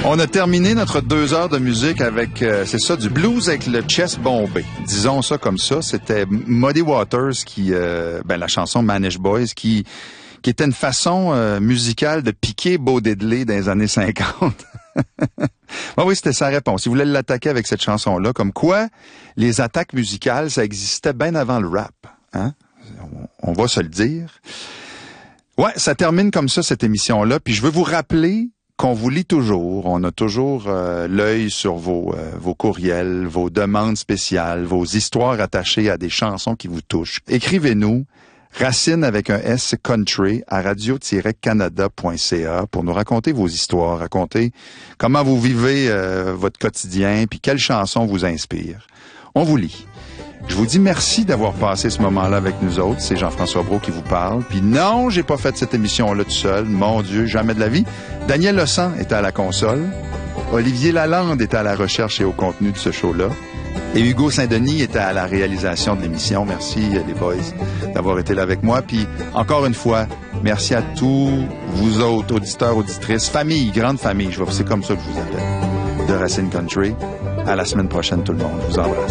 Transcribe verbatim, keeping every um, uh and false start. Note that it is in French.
On a terminé notre deux heures de musique avec, euh, c'est ça, du blues avec le chest bombé. Disons ça comme ça. C'était Muddy Waters qui, euh, ben la chanson Manish Boys qui, qui était une façon euh, musicale de piquer Bo Diddley dans les années cinquante. Ah oui, c'était sa réponse. Il voulait l'attaquer avec cette chanson-là. Comme quoi, les attaques musicales, ça existait bien avant le rap. Hein? On, on va se le dire. Ouais, ça termine comme ça, cette émission-là. Puis je veux vous rappeler qu'on vous lit toujours. On a toujours euh, l'œil sur vos, euh, vos courriels, vos demandes spéciales, vos histoires attachées à des chansons qui vous touchent. Écrivez-nous Racine avec un S country à radio tiret canada point c a pour nous raconter vos histoires, raconter comment vous vivez euh, votre quotidien, puis quelles chansons vous inspirent. On vous lit. Je vous dis merci d'avoir passé ce moment-là avec nous autres. C'est Jean-François Brault qui vous parle. Puis non, j'ai pas fait cette émission-là tout seul. Mon Dieu, jamais de la vie. Daniel Lecent était à la console. Olivier Lalande était à la recherche et au contenu de ce show-là. Et Hugo Saint-Denis était à la réalisation de l'émission. Merci, les boys, d'avoir été là avec moi. Puis, encore une fois, merci à tous vous autres, auditeurs, auditrices, famille, grande famille. Je vois, c'est comme ça que je vous appelle, de Racine Country. À la semaine prochaine, tout le monde. Je vous embrasse.